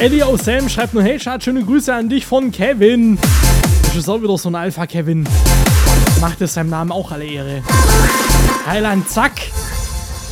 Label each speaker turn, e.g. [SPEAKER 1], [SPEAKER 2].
[SPEAKER 1] Ellie aus Selm schreibt nur, hey Schatz, schöne Grüße an dich von Kevin. Das ist auch wieder so ein Alpha Kevin. Macht es seinem Namen auch alle Ehre. Heiland, zack.